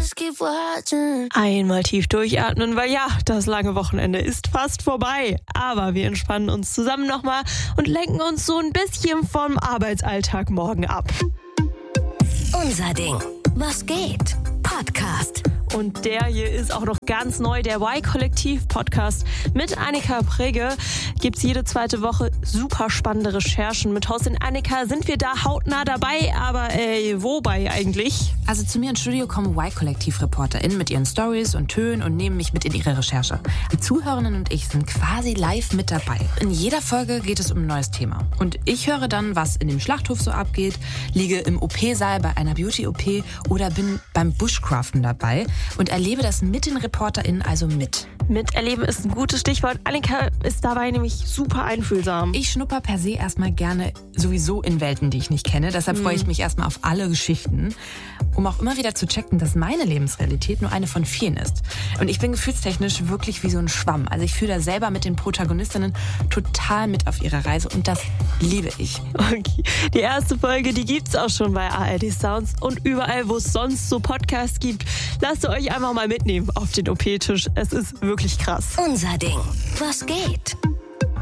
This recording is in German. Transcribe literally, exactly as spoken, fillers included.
Einmal tief durchatmen, weil ja, das lange Wochenende ist fast vorbei. Aber wir entspannen uns zusammen nochmal und lenken uns so ein bisschen vom Arbeitsalltag morgen ab. Unser Ding. Was geht? Podcast. Und der hier ist auch noch ganz neu, der Y-Kollektiv-Podcast mit Annika Prigge. Gibt's jede zweite Woche super spannende Recherchen. Mit Hostin Annika sind wir da hautnah dabei, aber äh, wobei eigentlich? Also zu mir ins Studio kommen Y-Kollektiv-ReporterInnen mit ihren Stories und Tönen und nehmen mich mit in ihre Recherche. Die Zuhörerinnen und ich sind quasi live mit dabei. In jeder Folge geht es um ein neues Thema. Und ich höre dann, was in dem Schlachthof so abgeht, liege im O P-Saal bei einer Beauty-O P oder bin beim Bushcraften dabei und erlebe das mit den ReporterInnen also mit. Miterleben ist ein gutes Stichwort. Annika ist dabei nämlich super einfühlsam. Ich schnupper per se erstmal gerne sowieso in Welten, die ich nicht kenne. Deshalb mhm. freue ich mich erstmal auf alle Geschichten, um auch immer wieder zu checken, dass meine Lebensrealität nur eine von vielen ist. Und ich bin gefühlstechnisch wirklich wie so ein Schwamm. Also ich fühle da selber mit den Protagonistinnen total mit auf ihrer Reise und das liebe ich. Okay. Die erste Folge, die gibt's auch schon bei A R D Sounds und überall, wo es sonst so Podcasts gibt. Lasst euch einfach mal mitnehmen auf den O P-Tisch. Es ist wirklich krass. Unser Ding. Was geht?